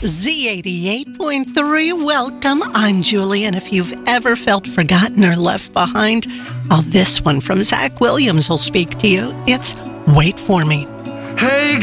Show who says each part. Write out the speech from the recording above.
Speaker 1: Z88.3, welcome. I'm Julie, and if you've ever felt forgotten or left behind, well, this one from Zach Williams will speak to you. It's Wait For Me.
Speaker 2: Hey